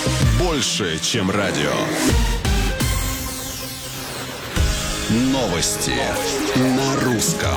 Больше, чем радио. Новости на русском.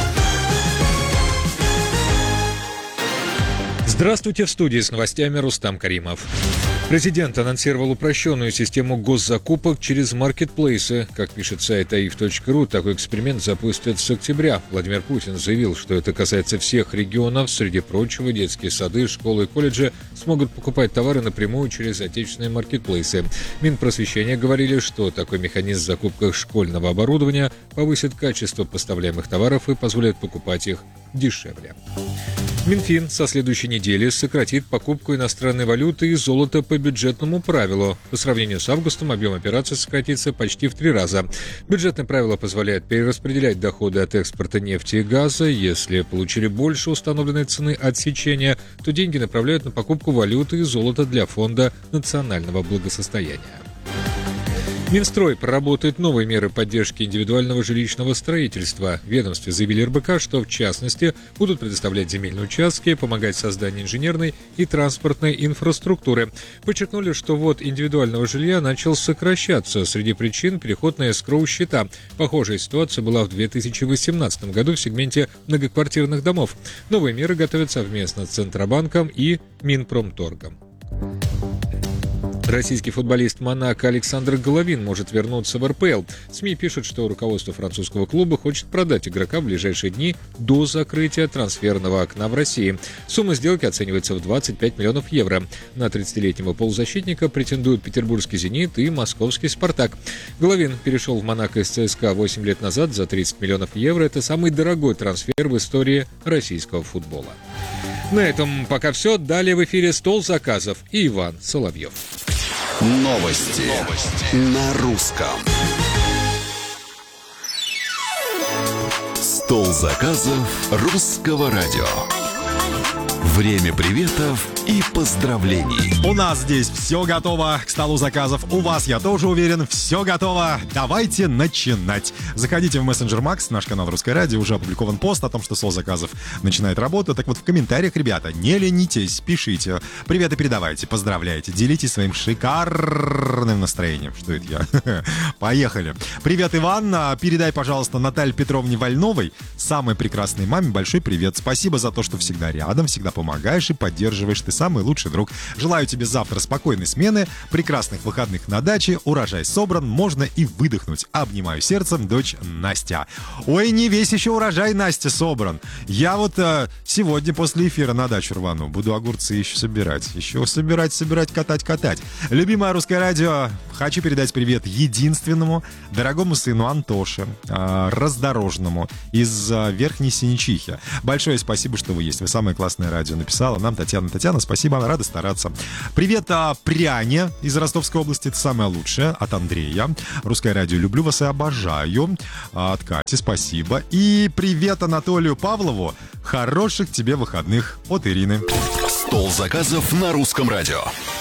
Здравствуйте, в студии с новостями Рустам Каримов. Президент анонсировал упрощенную систему госзакупок через маркетплейсы. Как пишет сайт aif.ru, такой эксперимент запустят с октября. Владимир Путин заявил, что это касается всех регионов. Среди прочего, детские сады, школы и колледжи смогут покупать товары напрямую через отечественные маркетплейсы. Минпросвещения говорили, что такой механизм в закупках школьного оборудования повысит качество поставляемых товаров и позволит покупать их дешевле. Минфин со следующей недели сократит покупку иностранной валюты и золота по бюджетному правилу. По сравнению с августом объем операций сократится почти в 3 раза. Бюджетное правило позволяет перераспределять доходы от экспорта нефти и газа. Если получили больше установленной цены отсечения, то деньги направляют на покупку валюты и золота для Фонда национального благосостояния. Минстрой проработает новые меры поддержки индивидуального жилищного строительства. В ведомстве заявили РБК, что в частности будут предоставлять земельные участки, помогать в создании инженерной и транспортной инфраструктуры. Подчеркнули, что ввод индивидуального жилья начал сокращаться. Среди причин – переход на эскроу-счета. Похожая ситуация была в 2018 году в сегменте многоквартирных домов. Новые меры готовят совместно с Центробанком и Минпромторгом. Российский футболист «Монако» Александр Головин может вернуться в РПЛ. СМИ пишут, что руководство французского клуба хочет продать игрока в ближайшие дни до закрытия трансферного окна в России. Сумма сделки оценивается в 25 миллионов евро. На 30-летнего полузащитника претендуют петербургский «Зенит» и московский «Спартак». Головин перешел в «Монако» из ЦСКА 8 лет назад за 30 миллионов евро. Это самый дорогой трансфер в истории российского футбола. На этом пока все. Далее в эфире «Стол заказов» и Иван Соловьев. Новости на русском. Стол заказов русского радио. Время приветов и поздравлений. У нас здесь все готово к столу заказов. У вас, я тоже уверен, все готово. Давайте начинать. Заходите в мессенджер Макс, наш канал Русское радио. Уже опубликован пост о том, что стол заказов начинает работу. Так вот, в комментариях, ребята, не ленитесь, пишите. Приветы передавайте, поздравляйте, делитесь своим шикарным настроением. Что это я? Поехали. Привет, Иван. Передай, пожалуйста, Наталье Петровне Вольновой, самой прекрасной маме, большой привет. Спасибо за то, что всегда рядом, всегда помогаешь и поддерживаешь. Ты самый лучший друг. Желаю тебе завтра спокойной смены, прекрасных выходных на даче, урожай собран, можно и выдохнуть. Обнимаю сердцем, дочь Настя. Ой, не весь еще урожай, Настя, собран. Я вот сегодня после эфира на дачу рвану. Буду огурцы еще собирать. Еще собирать, катать. Любимое Русское радио, хочу передать привет единственному дорогому сыну Антоше, раздорожному, из Верхней Синичихи. Большое спасибо, что вы есть. Вы самое классное радио. Написала нам Татьяна, спасибо, рада стараться. Привет Пряне из Ростовской области, это самое лучшее, от Андрея. Русское радио, люблю вас и обожаю. От Кати, спасибо. И привет Анатолию Павлову, хороших тебе выходных, от Ирины. Стол заказов на русском радио.